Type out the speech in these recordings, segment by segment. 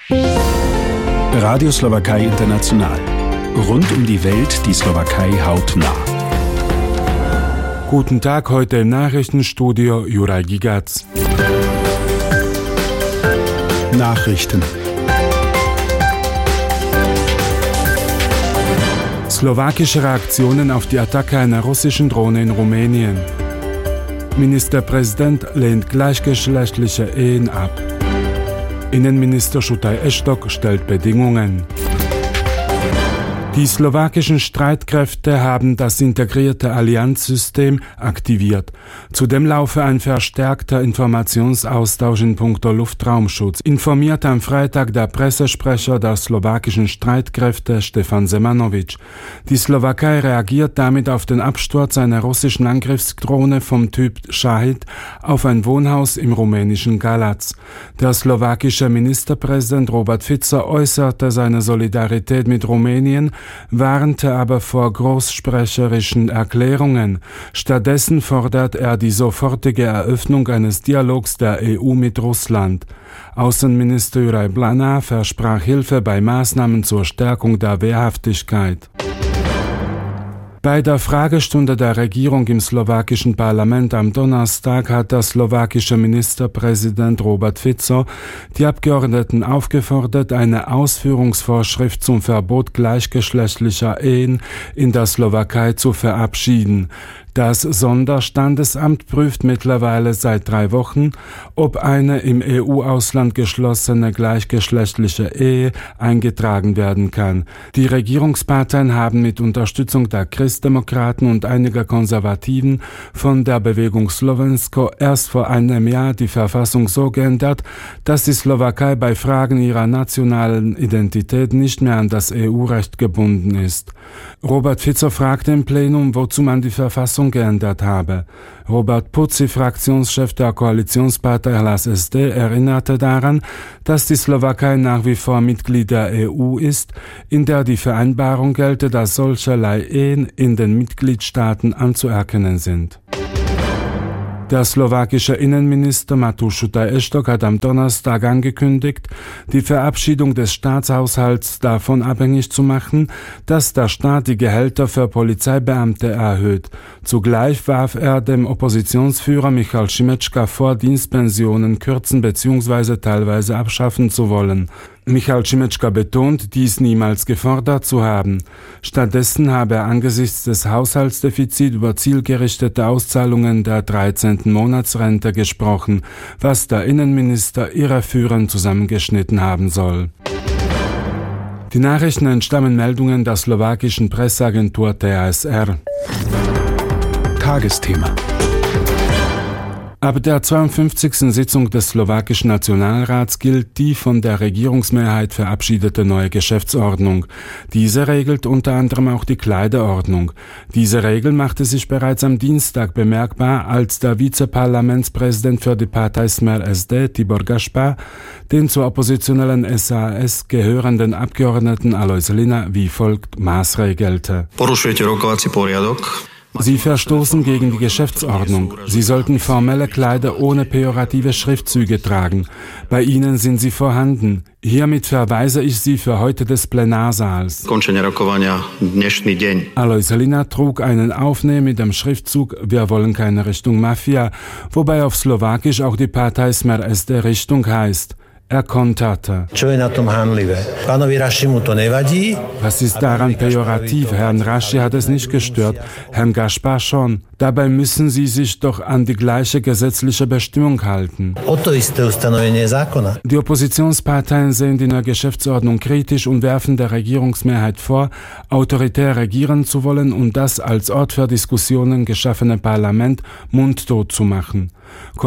Radio Slowakei International. Rund um die Welt die Slowakei hautnah. Guten Tag, heute im Nachrichtenstudio Juraj Gigac. Nachrichten. Slowakische Reaktionen auf die Attacke einer russischen Drohne in Rumänien. Ministerpräsident lehnt gleichgeschlechtliche Ehen ab. Innenminister Šutaj Eštok stellt Bedingungen. Die slowakischen Streitkräfte haben das integrierte Allianzsystem aktiviert. Zudem laufe ein verstärkter Informationsaustausch in puncto Luftraumschutz, informiert am Freitag der Pressesprecher der slowakischen Streitkräfte Stefan Semanovic. Die Slowakei reagiert damit auf den Absturz einer russischen Angriffsdrohne vom Typ Shahid auf ein Wohnhaus im rumänischen Galați. Der slowakische Ministerpräsident Robert Fico äußerte seine Solidarität mit Rumänien, warnte aber vor großsprecherischen Erklärungen. Stattdessen fordert er die sofortige Eröffnung eines Dialogs der EU mit Russland. Außenminister Juraj Blana versprach Hilfe bei Maßnahmen zur Stärkung der Wehrhaftigkeit. Bei der Fragestunde der Regierung im slowakischen Parlament am Donnerstag hat der slowakische Ministerpräsident Robert Fico die Abgeordneten aufgefordert, eine Ausführungsvorschrift zum Verbot gleichgeschlechtlicher Ehen in der Slowakei zu verabschieden. Das Sonderstandesamt prüft mittlerweile seit 3 Wochen, ob eine im EU-Ausland geschlossene gleichgeschlechtliche Ehe eingetragen werden kann. Die Regierungsparteien haben mit Unterstützung der Christdemokraten und einiger Konservativen von der Bewegung Slovensko erst vor einem Jahr die Verfassung so geändert, dass die Slowakei bei Fragen ihrer nationalen Identität nicht mehr an das EU-Recht gebunden ist. Robert Fico fragte im Plenum, wozu man die Verfassung geändert habe. Robert Puci, Fraktionschef der Koalitionspartei Hlas SD, erinnerte daran, dass die Slowakei nach wie vor Mitglied der EU ist, in der die Vereinbarung gelte, dass solcherlei Ehen in den Mitgliedstaaten anzuerkennen sind. Der slowakische Innenminister Mateusz Šutaj Eštok hat am Donnerstag angekündigt, die Verabschiedung des Staatshaushalts davon abhängig zu machen, dass der Staat die Gehälter für Polizeibeamte erhöht. Zugleich warf er dem Oppositionsführer Michal Šimečka vor, Dienstpensionen kürzen bzw. teilweise abschaffen zu wollen. Michal Šimečka betont, dies niemals gefordert zu haben. Stattdessen habe er angesichts des Haushaltsdefizits über zielgerichtete Auszahlungen der 13. Monatsrente gesprochen, was der Innenminister irreführend zusammengeschnitten haben soll. Die Nachrichten entstammen Meldungen der slowakischen Presseagentur TASR. Tagesthema. Ab der 52. Sitzung des slowakischen Nationalrats gilt die von der Regierungsmehrheit verabschiedete neue Geschäftsordnung. Diese regelt unter anderem auch die Kleiderordnung. Diese Regel machte sich bereits am Dienstag bemerkbar, als der Vizeparlamentspräsident für die Partei Smer SD, Tibor Gašpar, den zur oppositionellen SAS gehörenden Abgeordneten Alojz Hlina wie folgt maßregelte. Porušujete rokovací poriadok. Sie verstoßen gegen die Geschäftsordnung. Sie sollten formelle Kleider ohne pejorative Schriftzüge tragen. Bei Ihnen sind sie vorhanden. Hiermit verweise ich Sie für heute des Plenarsaals. Alojz Hlina trug einen Aufnäher mit dem Schriftzug „Wir wollen keine Richtung Mafia", wobei auf Slowakisch auch die Partei Smer SD Richtung heißt. Er konterte. Was ist daran pejorativ? Herrn Raschi hat es nicht gestört, Herrn Gašpar schon. Dabei müssen Sie sich doch an die gleiche gesetzliche Bestimmung halten. Die Oppositionsparteien sehen die neue Geschäftsordnung kritisch und werfen der Regierungsmehrheit vor, autoritär regieren zu wollen und das als Ort für Diskussionen geschaffene Parlament mundtot zu machen.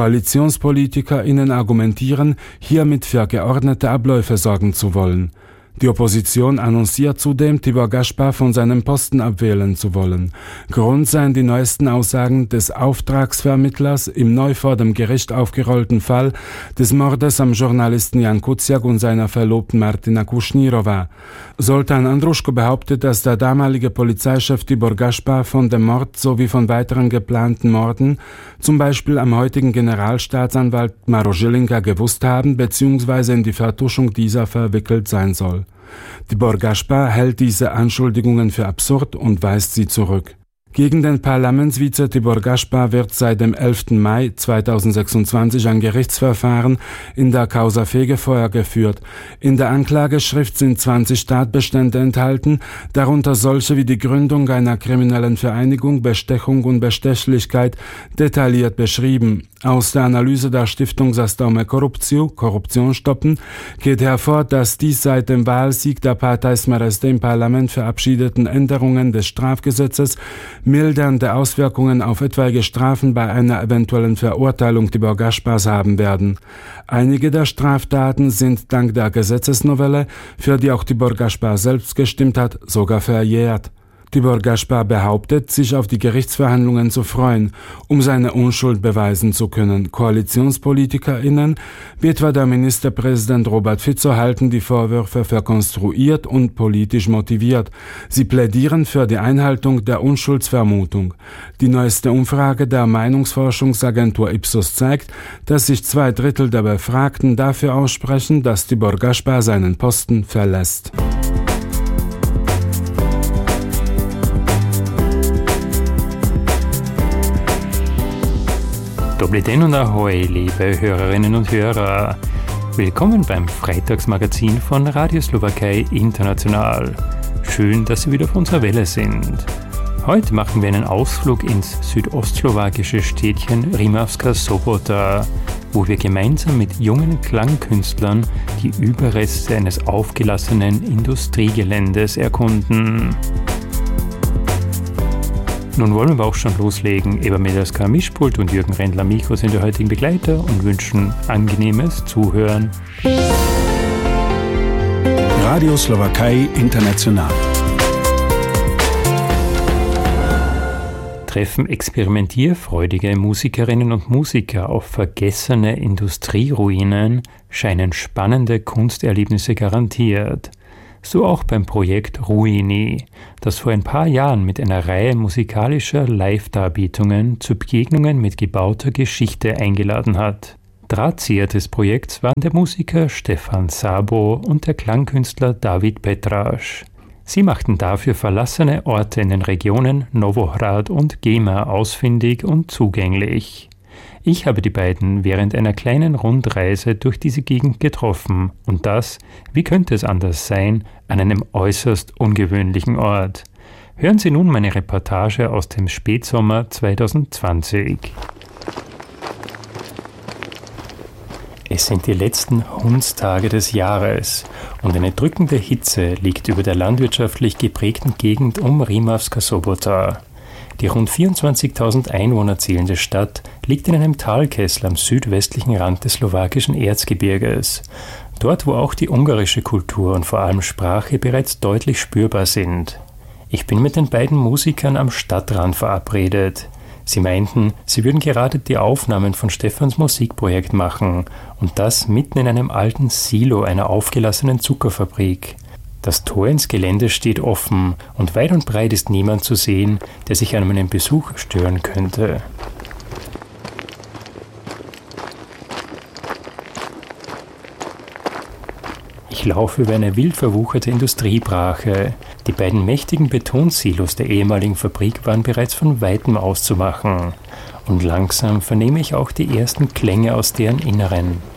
KoalitionspolitikerInnen argumentieren, hiermit für geordnete Abläufe sorgen zu wollen. Die Opposition annonciert zudem, Tibor Gaspar von seinem Posten abwählen zu wollen. Grund seien die neuesten Aussagen des Auftragsvermittlers im neu vor dem Gericht aufgerollten Fall des Mordes am Journalisten Jan Kuciak und seiner Verlobten Martina Kušnírova. Zoltán Andruško behauptet, dass der damalige Polizeichef Tibor Gaspar von dem Mord sowie von weiteren geplanten Morden, zum Beispiel am heutigen Generalstaatsanwalt Maro Žilinka, gewusst haben bzw. in die Vertuschung dieser verwickelt sein soll. Tibor Gaspar hält diese Anschuldigungen für absurd und weist sie zurück. Gegen den Parlamentsvize Tibor Gaspar wird seit dem 11. Mai 2026 ein Gerichtsverfahren in der Causa Fegefeuer geführt. In der Anklageschrift sind 20 Tatbestände enthalten, darunter solche wie die Gründung einer kriminellen Vereinigung, Bestechung und Bestechlichkeit, detailliert beschrieben. Aus der Analyse der Stiftung Zastavme Korupciu, Korruption stoppen, geht hervor, dass die seit dem Wahlsieg der Partei Smer-SD im Parlament verabschiedeten Änderungen des Strafgesetzes mildernde Auswirkungen auf etwaige Strafen bei einer eventuellen Verurteilung Tibor Gaspars haben werden. Einige der Straftaten sind dank der Gesetzesnovelle, für die auch Tibor Gaspar selbst gestimmt hat, sogar verjährt. Tibor Gaspar behauptet, sich auf die Gerichtsverhandlungen zu freuen, um seine Unschuld beweisen zu können. KoalitionspolitikerInnen, wie etwa der Ministerpräsident Robert Fico, halten die Vorwürfe für konstruiert und politisch motiviert. Sie plädieren für die Einhaltung der Unschuldsvermutung. Die neueste Umfrage der Meinungsforschungsagentur Ipsos zeigt, dass sich 2/3 der Befragten dafür aussprechen, dass Tibor Gaspar seinen Posten verlässt. Dobry den und ahoi, liebe Hörerinnen und Hörer. Willkommen beim Freitagsmagazin von Radio Slowakei International. Schön, dass Sie wieder auf unserer Welle sind. Heute machen wir einen Ausflug ins südostslowakische Städtchen Rimavská Sobota, wo wir gemeinsam mit jungen Klangkünstlern die Überreste eines aufgelassenen Industriegeländes erkunden. Nun wollen wir auch schon loslegen. Eva Medelska am Mischpult und Jürgen Rendler Mikro sind die heutigen Begleiter und wünschen angenehmes Zuhören. Radio Slowakei International. Treffen experimentierfreudige Musikerinnen und Musiker auf vergessene Industrieruinen, scheinen spannende Kunsterlebnisse garantiert. So auch beim Projekt Ruini, das vor ein paar Jahren mit einer Reihe musikalischer Live-Darbietungen zu Begegnungen mit gebauter Geschichte eingeladen hat. Drahtzieher des Projekts waren der Musiker Stefan Sabo und der Klangkünstler David Petrasch. Sie machten dafür verlassene Orte in den Regionen Novohrad und Gema ausfindig und zugänglich. Ich habe die beiden während einer kleinen Rundreise durch diese Gegend getroffen und das, wie könnte es anders sein, an einem äußerst ungewöhnlichen Ort. Hören Sie nun meine Reportage aus dem Spätsommer 2020. Es sind die letzten Hundstage des Jahres und eine drückende Hitze liegt über der landwirtschaftlich geprägten Gegend um Rimavská Sobota. Die rund 24.000 Einwohner zählende Stadt liegt in einem Talkessel am südwestlichen Rand des slowakischen Erzgebirges. Dort, wo auch die ungarische Kultur und vor allem Sprache bereits deutlich spürbar sind. Ich bin mit den beiden Musikern am Stadtrand verabredet. Sie meinten, sie würden gerade die Aufnahmen von Stefans Musikprojekt machen und das mitten in einem alten Silo einer aufgelassenen Zuckerfabrik. Das Tor ins Gelände steht offen und weit und breit ist niemand zu sehen, der sich an meinem Besuch stören könnte. Ich laufe über eine wild verwucherte Industriebrache. Die beiden mächtigen Betonsilos der ehemaligen Fabrik waren bereits von Weitem auszumachen. Und langsam vernehme ich auch die ersten Klänge aus deren Inneren.